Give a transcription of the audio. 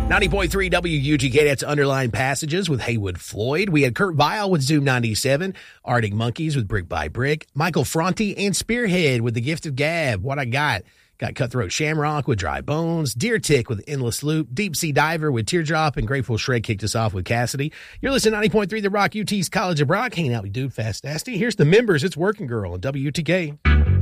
90.3 WUGK, that's Underlined Passages with Haywood Floyd. We had Kurt Vile with Zoom 97, Arctic Monkeys with Brick by Brick, Michael Franti and Spearhead with The Gift of Gab, What I Got Cutthroat Shamrock with Dry Bones, Deer Tick with Endless Loop, Deep Sea Diver with Teardrop, and Grateful Shred kicked us off with Cassidy. You're listening to 90.3 The Rock, UT's College of Rock, hanging out with Dude Fast Nasty. Here's the members. It's Working Girl on WUTK.